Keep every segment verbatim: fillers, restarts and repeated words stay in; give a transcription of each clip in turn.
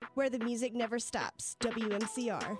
where the music never stops. W M C R.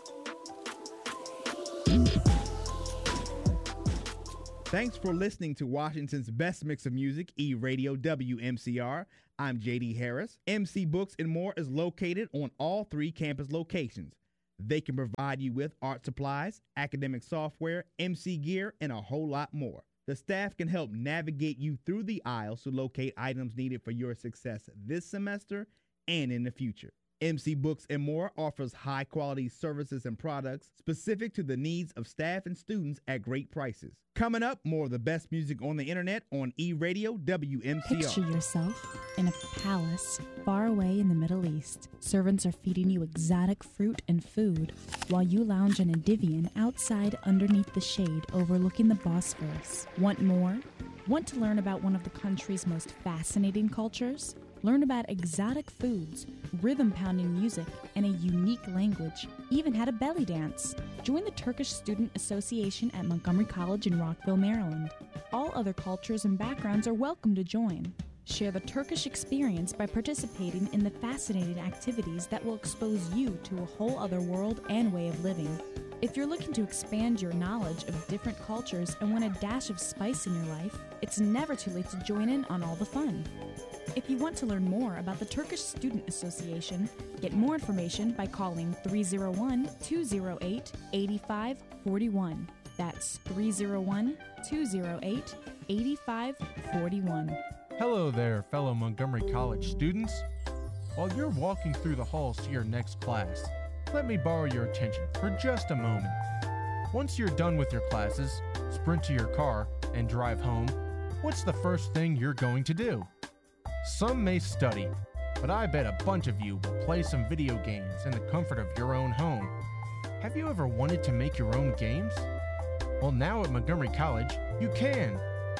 Thanks for listening to Washington's best mix of music, E-Radio W M C R. I'm J D Harris. M C Books and More is located on all three campus locations. They can provide you with art supplies, academic software, M C gear, and a whole lot more. The staff can help navigate you through the aisles to locate items needed for your success this semester and in the future. M C Books and More offers high-quality services and products specific to the needs of staff and students at great prices. Coming up, more of the best music on the internet on E-Radio W M C R. Picture yourself in a palace far away in the Middle East. Servants are feeding you exotic fruit and food while you lounge in a divan outside underneath the shade overlooking the Bosphorus. Want more? Want to learn about one of the country's most fascinating cultures? Learn about exotic foods, rhythm-pounding music, and a unique language. Even had a belly dance. Join the Turkish Student Association at Montgomery College in Rockville, Maryland. All other cultures and backgrounds are welcome to join. Share the Turkish experience by participating in the fascinating activities that will expose you to a whole other world and way of living. If you're looking to expand your knowledge of different cultures and want a dash of spice in your life, it's never too late to join in on all the fun. If you want to learn more about the Turkish Student Association, get more information by calling three oh one, two oh eight, eight five four one. That's three oh one, two oh eight, eight five four one. Hello there, fellow Montgomery College students. While you're walking through the halls to your next class, let me borrow your attention for just a moment. Once you're done with your classes, sprint to your car and drive home. What's the first thing you're going to do? Some may study, but I bet a bunch of you will play some video games in the comfort of your own home. Have you ever wanted to make your own games? Well, now at Montgomery College, you can.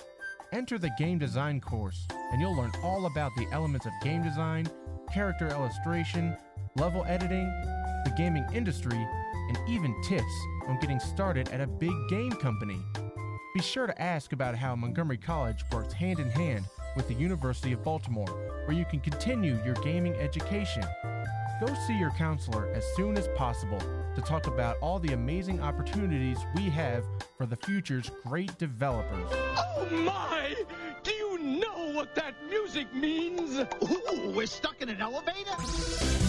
Enter the game design course, and you'll learn all about the elements of game design, character illustration, level editing, the gaming industry, and even tips on getting started at a big game company. Be sure to ask about how Montgomery College works hand in hand with the University of Baltimore, where you can continue your gaming education. Go see your counselor as soon as possible to talk about all the amazing opportunities we have for the future's great developers. Oh my! Do you know what that music means? Ooh, we're stuck in an elevator?